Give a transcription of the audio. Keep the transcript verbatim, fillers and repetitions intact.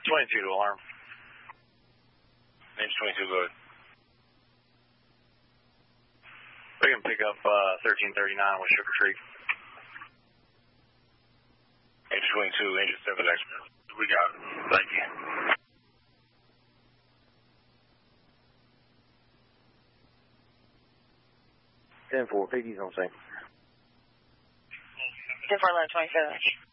twenty-two to alarm. Engine twenty-two, go ahead. We can pick up uh, thirteen thirty-nine with Sugar Creek. Engine twenty-two, engine seven X. We got it. Thank you. ten four, P D's on scene. ten four, eleven twenty-seven.